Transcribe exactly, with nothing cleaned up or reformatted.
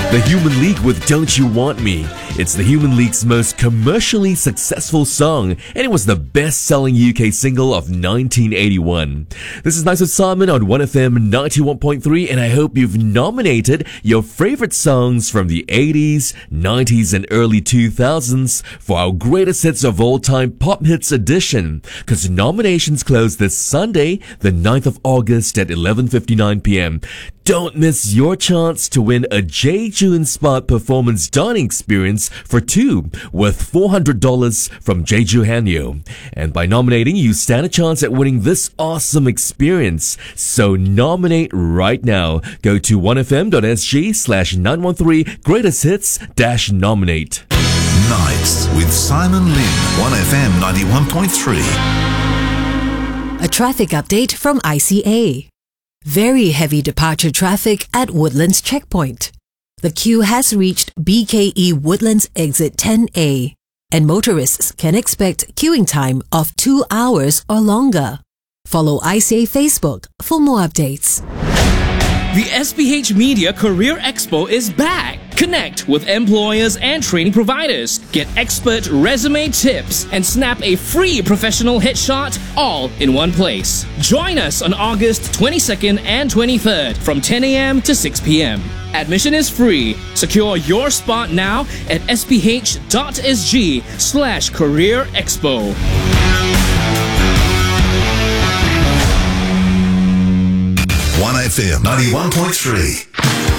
The Human League with Don't You Want Me. It's the Human League's most commercially successful song, and it was the best-selling U K single of nineteen eighty-one. This is Nice with Simon on one F M ninety-one point three, and I hope you've nominated your favorite songs from the eighties, nineties, and early two thousands for our greatest hits of all time pop hits edition, because nominations close this Sunday, the ninth of August at eleven fifty-nine p m Don't miss your chance to win a Jeju-inspired performance dining experience for two worth four hundred dollars from Jeju Hanyo. And by nominating, you stand a chance at winning this awesome experience. So nominate right now. Go to one f m dot s g slash nine one three greatest hits dash nominate. Nights with Simon Lin, one F M ninety-one point three. A traffic update from I C A. Very heavy departure traffic at Woodlands Checkpoint. The queue has reached B K E Woodlands Exit ten A, and motorists can expect queuing time of two hours or longer. Follow I C A Facebook for more updates. The S P H Media Career Expo is back. Connect with employers and training providers. Get expert resume tips and snap a free professional headshot all in one place. Join us on August twenty-second and twenty-third from ten a m to six p m Admission is free. Secure your spot now at sph.sg slash career expo. one F M ninety-one point three.